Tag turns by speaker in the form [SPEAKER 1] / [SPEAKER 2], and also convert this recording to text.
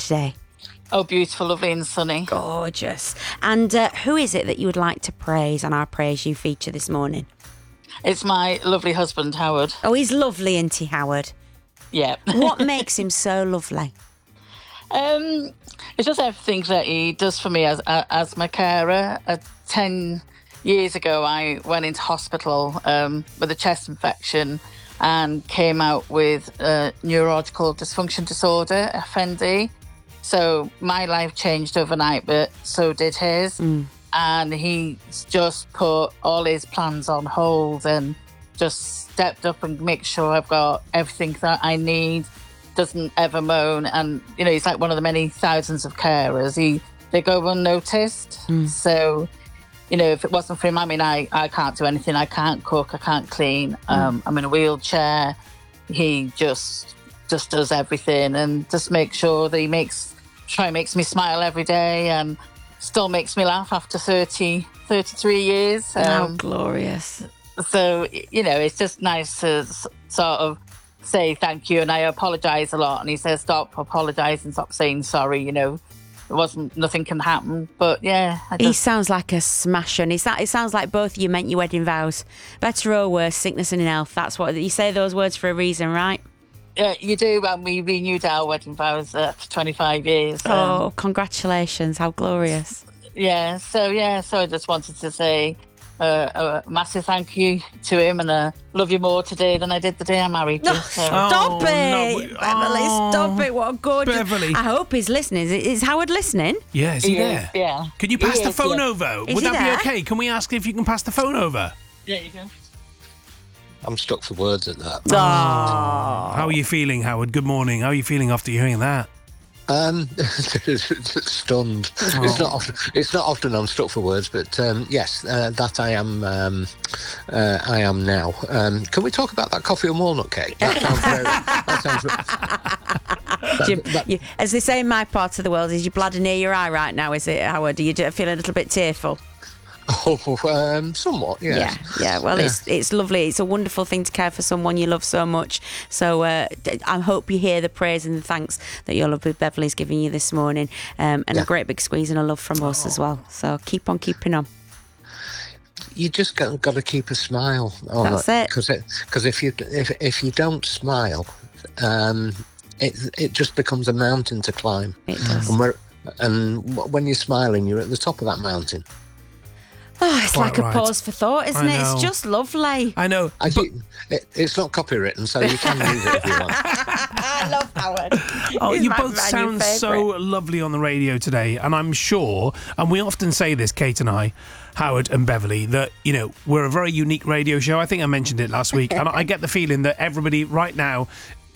[SPEAKER 1] today?
[SPEAKER 2] Oh, beautiful, lovely and sunny.
[SPEAKER 1] Gorgeous. And who is it that you would like to praise on our Praise You feature this morning?
[SPEAKER 2] It's my lovely husband, Howard.
[SPEAKER 1] Oh, he's lovely, isn't he, Howard?
[SPEAKER 2] Yeah.
[SPEAKER 1] What makes him so lovely?
[SPEAKER 2] It's just everything that he does for me as my carer. 10 years ago, I went into hospital with a chest infection and came out with a neurological dysfunction disorder, FND. So my life changed overnight, but so did his. And he's just put all his plans on hold and just stepped up and make sure I've got everything that I need. Doesn't ever moan. And, you know, he's like one of the many thousands of carers. They go unnoticed. So, you know, if it wasn't for him, I mean, I can't do anything. I can't cook. I can't clean. I'm in a wheelchair. He just does everything and just makes sure that he makes me smile every day and still makes me laugh after 33 years.
[SPEAKER 1] How glorious.
[SPEAKER 2] So, you know, it's just nice to sort of say thank you. And I apologise a lot. And he says, stop apologising, stop saying sorry, you know. Nothing can happen. But yeah.
[SPEAKER 1] He sounds like a smasher. And it sounds like both of you meant your wedding vows. Better or worse, sickness and in health. That's what you say those words for a reason, right?
[SPEAKER 2] Yeah, you do. And we renewed our wedding vows for 25 years.
[SPEAKER 1] Oh, congratulations. How glorious.
[SPEAKER 2] Yeah. So I just wanted to say a massive thank you to him, and I love you more today than I did the day I married you.
[SPEAKER 1] Stop it, Beverly, stop it. What a gorgeous...
[SPEAKER 3] Beverly.
[SPEAKER 1] I hope he's listening. Is Howard listening?
[SPEAKER 3] Yeah, is he there?
[SPEAKER 2] Yeah.
[SPEAKER 3] Can you pass the phone over?
[SPEAKER 1] Is
[SPEAKER 3] Would
[SPEAKER 1] he
[SPEAKER 3] that
[SPEAKER 1] there?
[SPEAKER 3] be okay? Can we ask if you can pass the phone over?
[SPEAKER 2] Yeah, you go.
[SPEAKER 4] I'm stuck for words at that.
[SPEAKER 3] How are you feeling, Howard? Good morning. How are you feeling after hearing that?
[SPEAKER 4] Stunned. It's not often I'm stuck for words, but yes, that I am. I am now. Can we talk about that coffee and walnut cake? That sounds very.
[SPEAKER 1] As they say in my part of the world, is your bladder near your eye right now? Is it, Howard? Do you feel a little bit tearful?
[SPEAKER 4] Oh, somewhat, yes.
[SPEAKER 1] Yeah. Well,
[SPEAKER 4] Yeah.
[SPEAKER 1] It's lovely. It's a wonderful thing to care for someone you love so much. So I hope you hear the praise and the thanks that your lovely Beverly's giving you this morning, and a great big squeeze and a love from us as well. So keep on keeping on.
[SPEAKER 4] You just got to keep a smile.
[SPEAKER 1] That's it.
[SPEAKER 4] Because if you don't smile, it just becomes a mountain to climb.
[SPEAKER 1] It does.
[SPEAKER 4] And when you're smiling, you're at the top of that mountain.
[SPEAKER 1] Oh, it's
[SPEAKER 3] Quite
[SPEAKER 1] like
[SPEAKER 3] right.
[SPEAKER 1] a pause for thought, isn't
[SPEAKER 3] I
[SPEAKER 1] it? It's
[SPEAKER 3] know.
[SPEAKER 1] just lovely.
[SPEAKER 3] I know.
[SPEAKER 4] It's not copywritten, so you can use it if you want.
[SPEAKER 1] I love Howard.
[SPEAKER 3] Oh,
[SPEAKER 1] He's
[SPEAKER 3] you
[SPEAKER 1] my
[SPEAKER 3] both
[SPEAKER 1] brand new
[SPEAKER 3] sound so
[SPEAKER 1] favourite.
[SPEAKER 3] lovely on the radio today, and I'm sure, and we often say this, Kate and I, Howard and Beverly, that, you know, we're a very unique radio show. I think I mentioned it last week, and I get the feeling that everybody right now